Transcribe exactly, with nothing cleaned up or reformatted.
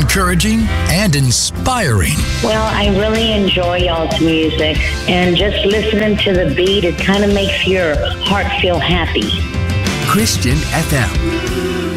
encouraging, and inspiring. Well, I really enjoy y'all's music, and just listening to the beat, it kind of makes your heart feel happy. Christian F M.